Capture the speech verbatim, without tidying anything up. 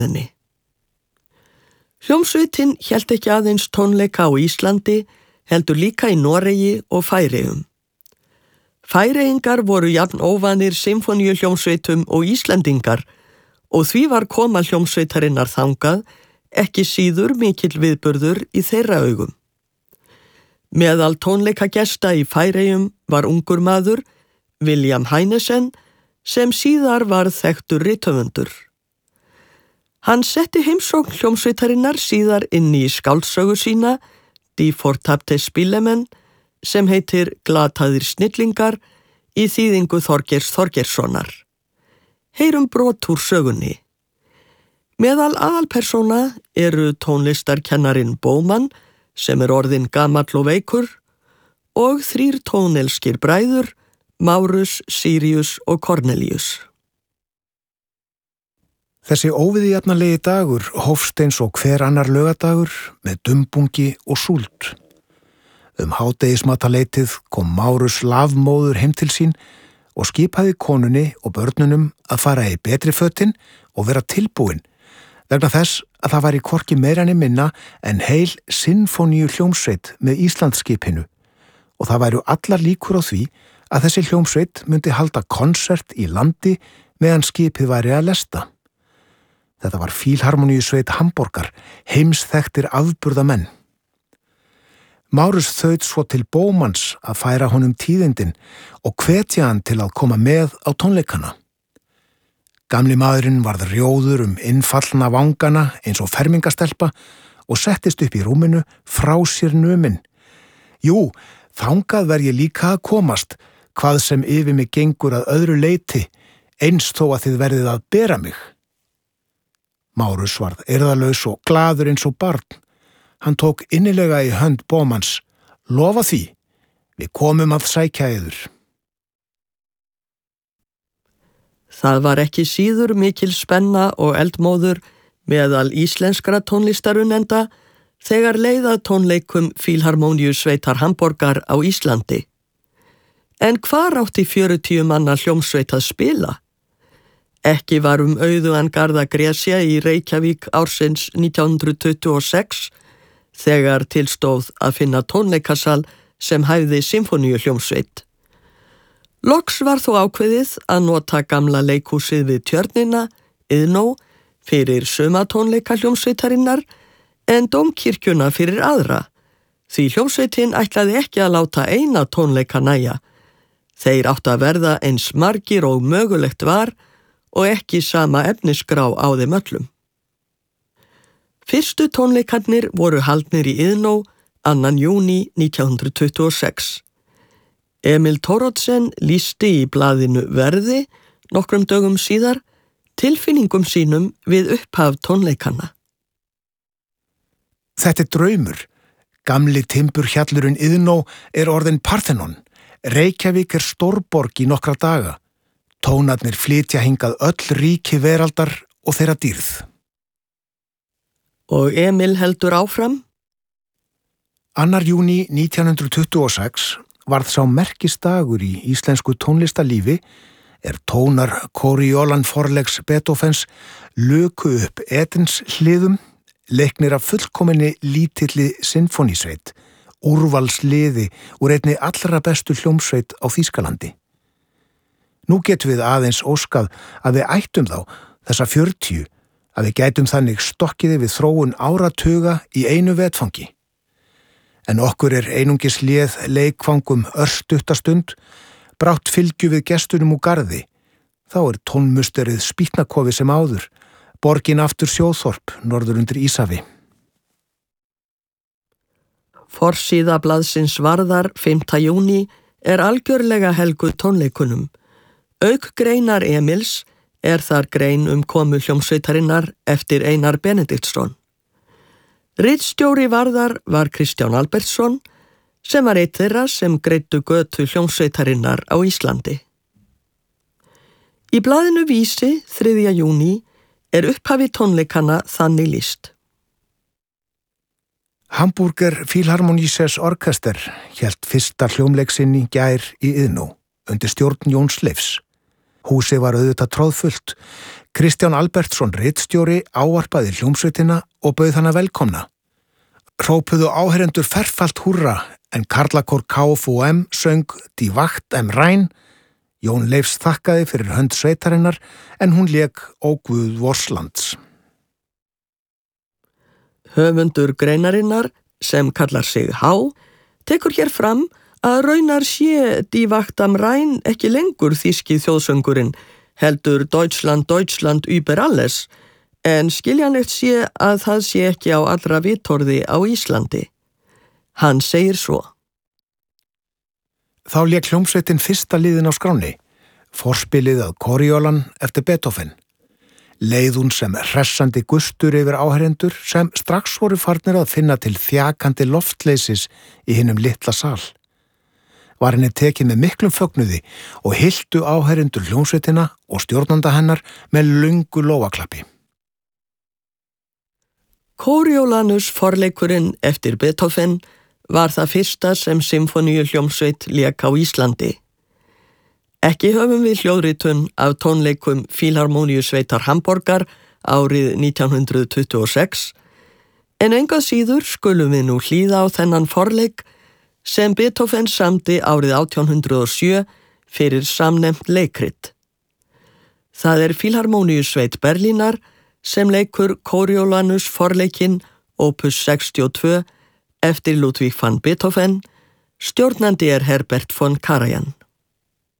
henni. Hljómsveitin hélt ekki aðeins tónleika á Íslandi, heldur líka í Noregi og Færeyjum. Færeyingar voru jafn óvanir symfóníuhljómsveitum og Íslendingar og því var koma hljómsveitarinnar þangað ekki síður mikill viðburður í þeirra augum. Meðal tónleikagesta í Færeyjum var ungur maður, William Heinesen, sem síðar varð þekktur rithöfundur. Hann setti heimsókn hljómsveitarinnar síðar inn í skáldsögu sína, Die Fortabte Spillemenn, sem heitir Glataðir snillingar í þýðingu Þorgeirs Þorgeirssonar. Heyrum brot úr sögunni. Meðal aðalpersóna eru tónlistarkennarin Bowman, sem er orðinn gamall og veikur, og þrír tónelskir bræður, Maurus, Sirius og Cornelius. Þessi óviðjafnalegi dagur hófst eins og hver annar laugadagur með dumbungi og súld. Um hádegismataleitið kom Maurus lafmóður heim til sín og skipaði konunni og börnunum að fara í betri fötin og vera tilbúin, vegna þess að það væri hvorki meira ni minna en heil sinfóníu hljómsveit með Íslandsskipinu og það væru allar líkur á því að þessi hljómsveit myndi halda konsert í landi meðan skipið væri að lesta. Þetta var Fílharmoníusveit Hamborgar, heimsþekktir afburðamenn. Maurus þaut svo til Bowmans að færa honum tíðindin og hvetja hann til að koma með á tónleikana. Gamli maðurinn varð rjóður um innfallna vangana eins og fermingastelpa og settist upp í rúminu frá sér numin. Jú, þangað verð ég líka að komast, hvað sem yfir mig gengur að öðru leyti, eins þó að þið verðið að bera mig. Maurus varð eirðalaus og glaður eins og barn. Hann tók innilega í hönd Bowmans. Lofa því, við komum að sækja yður. Það var ekki síður mikil spenna og eldmóður meðal íslenskra tónlistarunenda þegar leið að tónleikum Fílharmoníusveitar Hamborgar á Íslandi. En hvar átti fjörutíu manna hljómsveit að spila? Ekki var um auðugan garð að gresja í Reykjavík ársins nítján hundruð tuttugu og sex þegar tilstóð að finna tónleikasal sem hæfði symfóníuhljómsveit. Loks var þó ákveðið að nota gamla leikhúsið við Tjörnina, Iðnó, fyrir suma tónleikahljómsveitarinnar en dómkirkjuna fyrir aðra, því hljómsveitin ætlaði ekki að láta eina tónleika nægja. Þeir áttu að verða eins margir og mögulegt var og ekki sama efnisgrá á þeim öllum. Fyrstu tónleikarnir voru haldnir í Iðnó annan júní nítján hundruð tuttugu og sex. Emil Thoroddsen lýsti í blaðinu Verði nokkrum dögum síðar tilfinningum sínum við upphaf tónleikanna. Þetta er draumur. Gamli timburhjallurinn Iðnó er orðin Parthenon. Reykjavík er stórborg í nokkra daga. Tónarnir flytja hingað öll ríki veraldar og þeirra dýrð. Og Emil heldur áfram. Annar júní nítján hundruð tuttugu og sex varð sá merkisdagur í íslensku tónlistarlífi er tónar Coriolan forlegs Beethovens luku upp Edens hliðum, leiknir af fullkominni lítilli sinfónísveit, úrvalsliði úr einni allra bestu hljómsveit á Þýskalandi. Nú getum við aðeins óskað að við ættum þá þessa fjörutíu, að við gætum þannig stokkiði við þróun áratuga í einu vetfangi. En okkur er einungis léð leikfangum örstuttastund, brátt fylgju við gestunum úr garði. Þá er tónmusterið Spýtnakofi sem áður, borgin aftur Sjóþorp, norður undir Ísafi. Forsíða blaðsins Varðar fimmta júní er algjörlega helguð tónleikunum. Auk greinar Emils er þar grein um komu hljómsveitarinnar eftir Einar Benediktsson. Ritstjóri Varðar var Kristján Albertsson, sem var einn þeirra sem greiddu götu hljómsveitarinnar á Íslandi. Í blaðinu Vísi þriðja júní er upphafi tónleikanna þannig lýst. Hamburger Philharmonisches Orchester hélt fyrsta hljómleiksinn í gær í Iðnó, undir stjórn Jóns Leifs. Húsið var auðvitað tróðfullt. Kristján Albertsson ritstjóri ávarpaði hljómsveitina og bauð hana velkomna. Hrópuðu áheyrendur ferfalt húrra en karlakór K F U M söng Die Wacht am Rhein. Jón Leifs þakkaði fyrir hönd sveitarinnar en hún lék Ó Guð vors lands. Höfundur greinarinnar, sem kallar sig Há, tekur hér fram að raunar sé Die Wacht am Rhein ekki lengur þýski þjóðsöngurinn, heldur Deutschland, Deutschland über alles, en skiljanlegt sé að það sé ekki á allra vitorði á Íslandi. Hann segir svo. Þá lék hljómsveitin fyrsta liðin á skránni, forspilið að Coriolan eftir Beethoven. Leið hún sem hressandi gustur yfir áheyrendur sem strax voru farnir að finna til þjakandi loftleysis í hinum litla sal. Var henni tekið með miklum fögnuði og hylltu áheyrendur hljómsveitina og stjórnanda hennar með löngu lófaklappi. Coriolanus forleikurinn eftir Beethoven var það fyrsta sem symfoníu hljómsveit lék á Íslandi. Ekki höfum við hljóðritun af tónleikum Fílharmóníusveitar Hamborgar árið nítján hundrað tuttugu og sex, en engað síður skulum við nú hlýða á þennan forleik sem Beethoven samdi árið átján hundrað og sjö fyrir samnefnt leikrit. Það er Fílharmóníusveit Berlínar sem leikur Coriolanus forleikinn opus sextíu og tvö eftir Ludwig van Beethoven, stjórnandi er Herbert von Karajan.